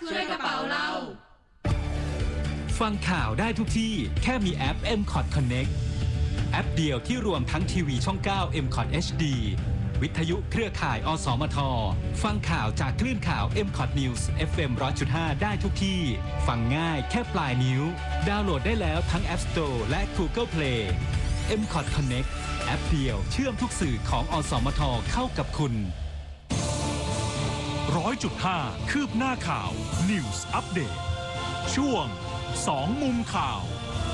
ช่วยกระเป๋าเราฟังข่าวได้ทุกที่แค่มีแอป MCOT Connect แอปเดียวที่รวมทั้งทีวีช่อง 9 MCOT HD วิทยุเครือข่ายอสมทฟังข่าวจากคลื่นข่าว MCOT News FM 100.5 ได้ทุกที่ฟังง่ายแค่ปลายนิ้วดาวน์โหลดได้แล้วทั้ง App Store และ Google Play MCOT Connect แอปเดียวเชื่อมทุกสื่อของอสมทเข้ากับคุณ 100.5 คืบหน้าข่าว News Update ช่วง2มุมข่าว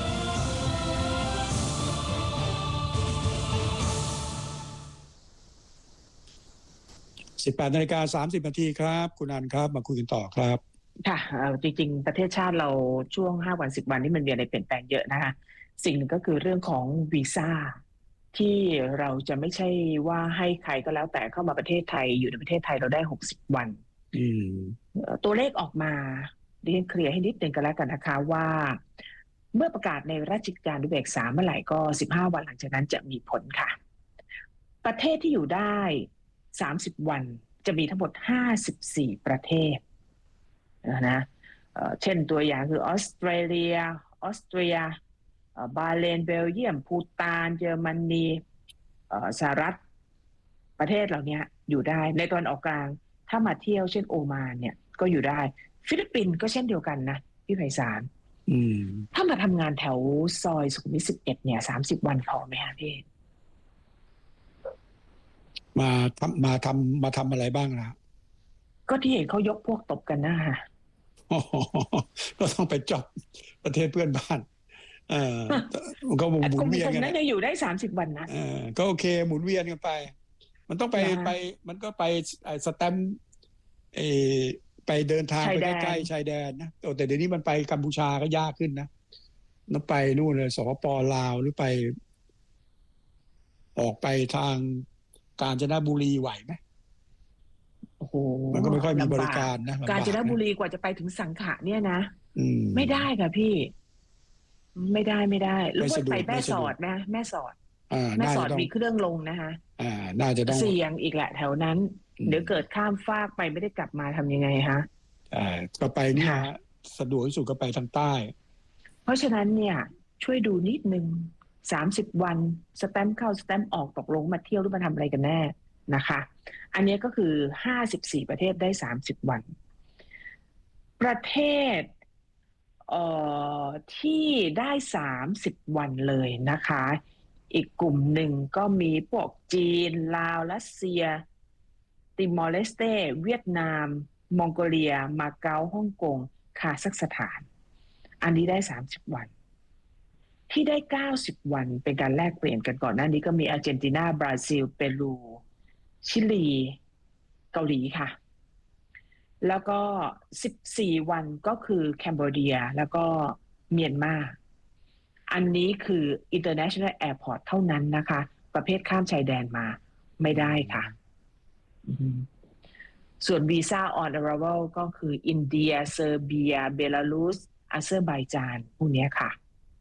18:30 นาทีครับคุณอันครับมาคุยกันต่อครับค่ะจริงๆประเทศชาติเราช่วง5วัน10วันนี้มันมีอะไรเปลี่ยนแปลงเยอะนะคะสิ่งหนึ่งก็คือเรื่องของวีซ่าที่เราจะไม่ใช่ว่าให้ใครก็แล้วแต่เข้ามาประเทศไทยอยู่ในประเทศไทยเราได้60วันตัวเลขออกมาเรียนเคลียร์ให้นิดนึงกันแล้วกันนะคะว่าเมื่อประกาศในราชกิจจานุเบกษาเมื่อไหร่ก็15วันหลังจากนั้นจะมีผลค่ะประเทศที่อยู่ได้30วันจะมีทั้งหมด54ประเทศนะเช่นตัวอย่างคือออสเตรเลียบาห์เรนเบลเยียมพูฏานเยอรมนีสหรัฐประเทศเหล่านี้อยู่ได้ในตะวันออกกลางถ้ามาเที่ยวเช่นโอมานเนี่ยก็อยู่ได้ฟิลิปปินส์ก็เช่นเดียวกันนะพี่ไพศาลถ้ามาทำงานแถวซอยสุขุมวิท11เนี่ย30วันพอไหมฮะพี่มาทำอะไรบ้างล่ะก็ที่เห็นเขายกพวกตบกันนะฮะก็ต้องไปจอบประเทศเพื่อนบ้านก็หมุนเวียนกันนั้นจะอยู่ได้30วันนะก็โอเคหมุนเวียนกันไปมันต้องไปมันก็ไปสแตมป์ไปเดินทางไปใกล้ๆชายแดนนะแต่เดี๋ยวนี้มันไปกัมพูชาก็ยากขึ้นนะแล้วไปนู่นเลยสปป.ลาวหรือไปออกไปทางกาญจนบุรีไหวไหมโอ้โหมันก็ไม่ค่อยมีบริการนะกาญจนบุรีกว่าจะไปถึงสังขะเนี่ยนะไม่ได้ค่ะพี่ไม่ได้แล้วก็ไปแม่สอดนะแม่สอดมีเครื่องลงนะคะน่าจะต้องเสี่ยงอีกแหละแถวนั้นเดี๋ยวเกิดข้ามฟากไปไม่ได้กลับมาทำยังไงฮะก็ไปนี่สะดวกที่สุดก็ไปทางใต้เพราะฉะนั้นเนี่ยช่วยดูนิดนึง30วันสแตมป์เข้าสแตมป์ออกตกลงมาเที่ยวหรือมาทำอะไรกันแน่นะคะอันนี้ก็คือ54ประเทศได้30วันประเทศที่ได้30วันเลยนะคะอีกกลุ่มหนึ่งก็มีพวกจีนลาวรัสเซียติมอร์เลสเตเวียดนามมองโกเลียมาเก๊าฮ่องกงคาซัคสถานอันนี้ได้30วันที่ได้90วันเป็นการแลกเปลี่ยนกันก่อนหน้านี้ก็มีอาร์เจนตินาบราซิลเปรูชิลีเกาหลีค่ะแล้วก็14วันก็คือแคนเบเดียแล้วก็เมียนมาอันนี้คือ International Airport เท่านั้นนะคะประเภทข้ามชายแดนมาไม่ได้ค่ะส่วนวีซ่า on arrival ก็คืออินเดียเซอร์เบียเบลารุสอาเซอร์ไบจานพวกนี้ค่ะ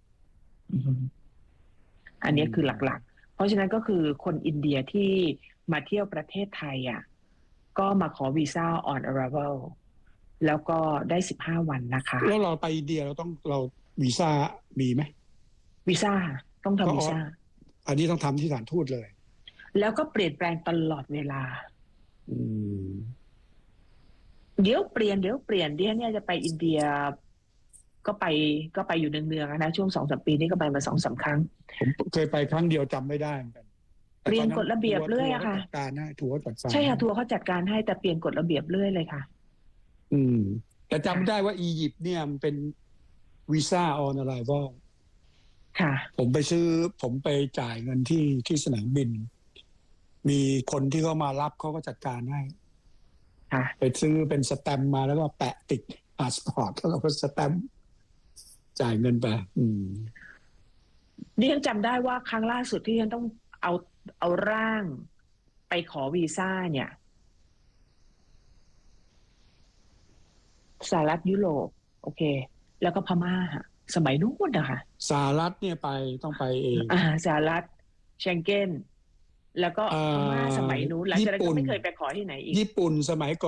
อันนี้คือหลักๆเพราะฉะนั้นก็คือคนอินเดียที่มาเที่ยวประเทศไทยก็มาขอวีซ่า on arrival แล้วก็ได้15วันนะคะแล้วเราไปอินเดียเราวีซ่ามีไหมวีซ่าต้องทำวีซ่าอันนี้ต้องทำที่สถานทูตเลยแล้วก็เปลี่ยนแปลงตลอดเวลาเดี๋ยวเปลี่ยนเดี๋ยวเนี่ยจะไปอินเดียก็ไปอยู่เนืองๆนะช่วง 2-3 ปีนี้ก็ไปมา 2-3 ครั้งผมเคยไปครั้งเดียวจำไม่ได้เหมือนกันเปลี่ยนกฎระเบียบเรื่อยค่ะการให้ทัวร์จัดการใช่ค่ะทัวร์เขาจัดการให้แต่เปลี่ยนกฎระเบียบเรื่อยเลยค่ะแต่จำได้ว่าอียิปต์เนี่ยมันเป็นวีซ่า on arrival ค่ะผมไปจ่ายเงินที่สนามบินมีคนที่เขามารับเขาก็จัดการให้ไปซื้อเป็นสแตมป์มาแล้วก็แปะติดพาสปอร์ตแล้วเราก็สแตมป์จ่ายเงินไปนี่ยังจำได้ว่าครั้งล่าสุดที่ฉันต้องเอาร่างไปขอวีซ่าเนี่ยสหรัฐยุโรปโอเคแล้วก็พม่าสมัยนู้นนะคะสหรัฐเนี่ยต้องไปเองสหรัฐเชงเก้นแล้วก็พม่าสมัยนู้นหลังจากนั้นก็ไม่เคยไปขอที่ไหนอีกญี่ปุ่นสมัยก่อน